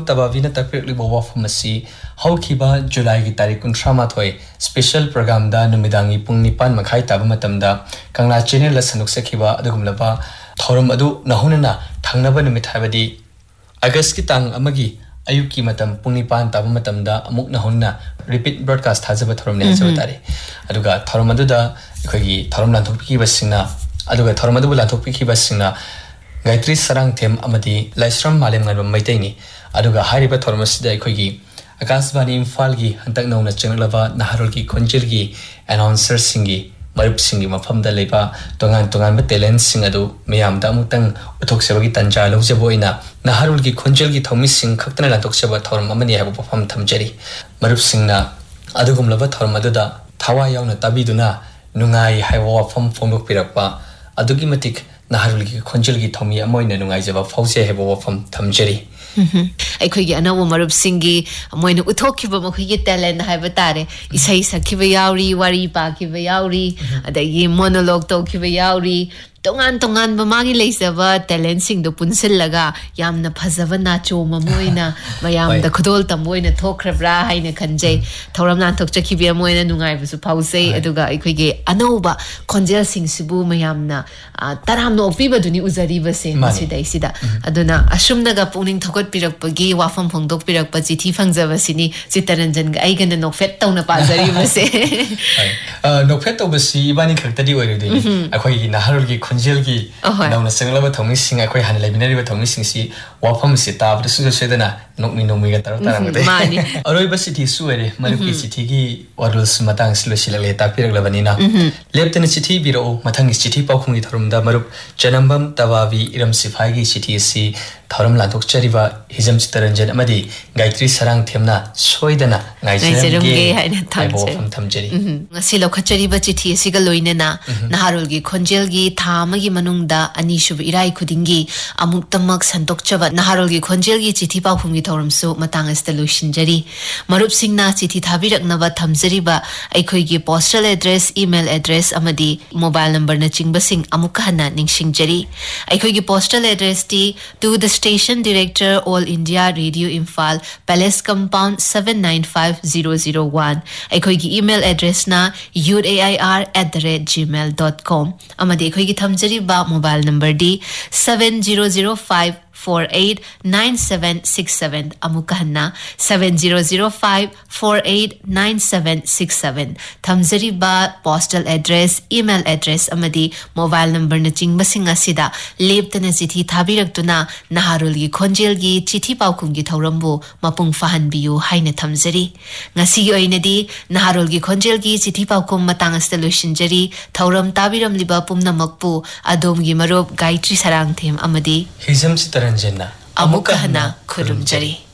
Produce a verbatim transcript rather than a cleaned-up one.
तबावीना तकरीब वाफमसी हौखिबा जुलाई की तारीख कुंथ्रा माथोय स्पेशल प्रोग्राम दा नुमिदांगी पुंग निपान मखाई ताब मतमदा कंगला चैनल सनुक सखिबा अदुगुमलबा थौरम अदु नहुनना थांगनबा नुमित हाबदी अगस्त की तांग अमगी अयुक की मतम पुंग निपान ताब मतमदा अमुक नहुनना रिपीट ब्रॉडकास्ट थाजबा थौरम ने हजब तारे अदुगा थौरम अदुदा अखोगी थौरम लांथोकपी बसिंगना अदुगा थौरम अदुबु लांथोकपी बसिंगना गायत्री सरंग थेम अमदी लाइस्रम मालेम गन मैतैनी अदुगा हारिबा थौरमसिदा अखोगी आकाशवाणी इम्फाल की हंतक नौना चंगलबा नहरुल की खोंजेल की अनाउंसर सिंगी मरुप सिंगी मफमदा लेबा तोंगान तोंगान बे टैलेंट सिंग अदु मयामदा अमुतंग उथोकसेबगी तंजा लौजबोइना नहरुल की खोंजेल की थौमी सिंग खक्तना लातोकसेबा थौरम अमनी हाबो पफम थमजरी मरुप सिंगना अदुगुमलबा थौरम अदुदा थावा यावना ताबिदुना नुंगाई हाइवा वफम फोंदोक पिरकपा अदुगी मतिक नहरुल की खोंजेल की थौमी अमोइना नुंगाइजबा फौजे हेबो वफम थमजरी अखोगी अनव मरुप सिंगी मोइन उथोखिबा मखोगी टैलेंट हाइबा तारे इसै सखिबा याउरी वारी पाखिबा याउरी अदगी मोनोलॉग तौखिबा याउरी तोंगान तोंगान बमागी लेजबा टैलेंट सिंग दो पुनसिल लगा यामना फजबा नाचो ममोइना मयाम द खदोल तमोइना थोखरब्रा हाइना खंजे थौरम नाथोक चखिबि मोइना नुंगाइबसु फाउसे अदुगा अखोगी अनौबा खोंजेल सिंग सिबु मयामना तराम नोपिबा दुनी उजरिबसे मसिदैसिदा अदुना अशुमनगा पुनिंग थोगत पिरकपगी वाफम फोंदोक पिरकपा चिठी फंगजबसिनी चितरंजन गा आइगन नोफेट तौना पाजरिबसे नोफेट तौबसी इबानी खक्तदी ओइरदि अखोगी नहरुल की खोंजेल की नौना चंगलबा थौमी सिंग अखोय हान लेबिनारिबा थौमी सिंग सी वाफम से ताबद सुजो सेदना नोकमी नोमीगा तरव तरंगदे मानी अरोइबा चिठी सुएरे मरुकी चिठी की वरुल्स मतंग सिलोसिलले तापिरगलबनिना लेप्तन चिठी बिरो मथंग चिठी पाखुंगी थरुमदा मरुप जनम्बम तवावी इरम सिफाई की चिठी सी थौरम लाथोक चरिबा Hijam Chitranjan अमदी Gayatri सरंग थेमना सोइदना गाइजरमगे हाइना थामजे थमजरी ngasi lokhachariba chithi asiga loinena naharul gi khonjel gi thama gi manungda anishuba irai khudingi amuktamak santokchaba naharul gi khonjel gi chithi pakhum gi thoramsu matang asta loishinjari marup singna chithi thabiraknaba thamjariba aikhoi gi postal address email address amadi mobile number na chingba sing amukka hana ningshingjari aikhoi gi postal address ti to the station director all india radio imphal palace compound seven nine five zero zero one aikhoi gi email address na uair at the rate gmail dot com amadi aikhoi gi thamjariba mobile number di seven zero zero five four eight nine seven six seven amukahna seven zero zero five four eight nine seven six seven thamjariba postal address email address amadi mobile number na chingba singa sida leptana chithi thabiraktuna naharul gi khonjel gi chithi paukum gi thaurambu mapung fahan biu haina thamjari ngasi gi oinadi naharul gi khonjel gi chithi paukum matang solutionjari thauram tabiram liba pumna makpu adom gi marup gaitri sarang them amadi hizam sitaran jenna amukahna khurumjari